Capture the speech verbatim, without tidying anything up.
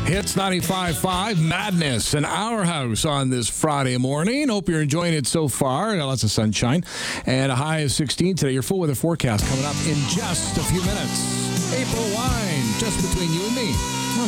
Hits ninety-five point five, Madness in our house on this Friday morning. Hope you're enjoying it so far. Got lots of sunshine and a high of sixteen today. Your full weather forecast coming up in just a few minutes. April wine, just between you and me.